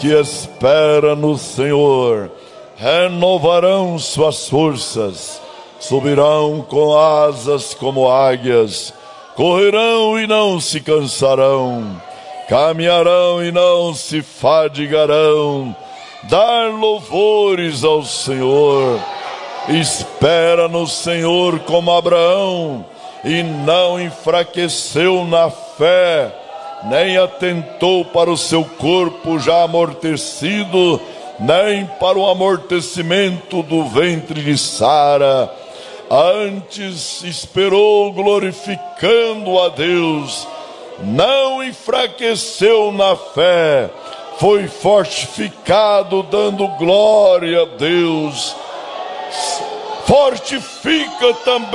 que espera no Senhor renovarão suas forças, subirão com asas como águias, correrão e não se cansarão, caminharão e não se fadigarão. Dar louvores ao Senhor. Espera no Senhor como Abraão, e não enfraqueceu na fé, nem atentou para o seu corpo já amortecido, nem para o amortecimento do ventre de Sara. Antes esperou glorificando a Deus, não enfraqueceu na fé, foi fortificado dando glória a Deus. Fortifica também